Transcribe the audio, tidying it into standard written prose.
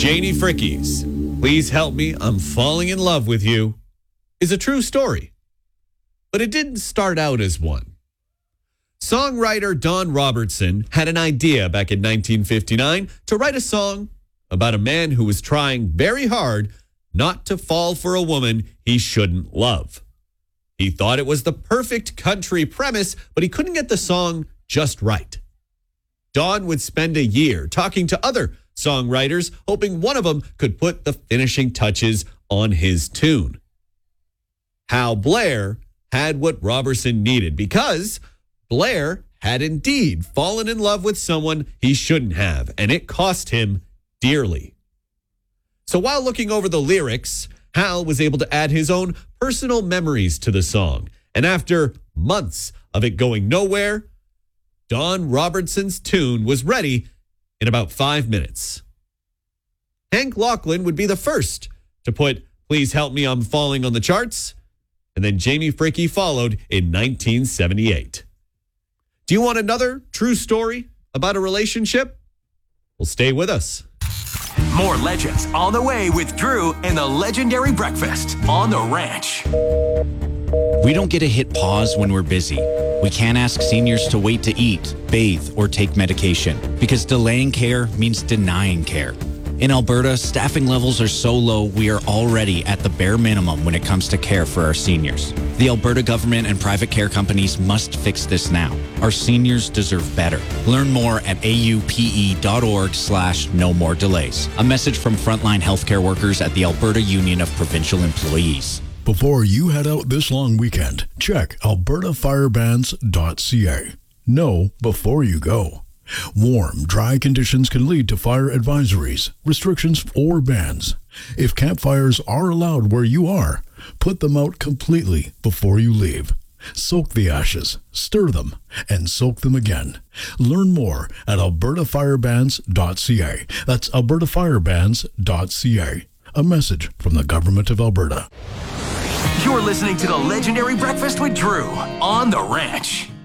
Janie Fricke's Please Help Me, I'm Falling in Love with You is a true story. But it didn't start out as one. Songwriter Don Robertson had an idea back in 1959 to write a song about a man who was trying very hard not to fall for a woman he shouldn't love. He thought it was the perfect country premise, but he couldn't get the song just right. Don would spend a year talking to other songwriters, hoping one of them could put the finishing touches on his tune. Hal Blair had what Robertson needed because Blair had indeed fallen in love with someone he shouldn't have, and it cost him dearly. So while looking over the lyrics, Hal was able to add his own personal memories to the song. And after months of it going nowhere, Don Robertson's tune was ready in about 5 minutes. Hank Locklin would be the first to put Please Help Me, I'm Falling on the charts, and then Jamie Fricke followed in 1978. Do you want another true story about a relationship? Well, stay with us. More legends on the way with Drew and the legendary breakfast on the ranch. We don't get to hit pause when we're busy. We can't ask seniors to wait to eat, bathe, or take medication because delaying care means denying care. In Alberta, staffing levels are so low, we are already at the bare minimum when it comes to care for our seniors. The Alberta government and private care companies must fix this now. Our seniors deserve better. Learn more at aupe.org/no more delays. A message from frontline healthcare workers at the Alberta Union of Provincial Employees. Before you head out this long weekend, check albertafirebans.ca. Know before you go. Warm, dry conditions can lead to fire advisories, restrictions, or bans. If campfires are allowed where you are, put them out completely before you leave. Soak the ashes, stir them, and soak them again. Learn more at albertafirebans.ca. That's albertafirebans.ca. A message from the Government of Alberta. You're listening to the legendary breakfast with Drew on the ranch.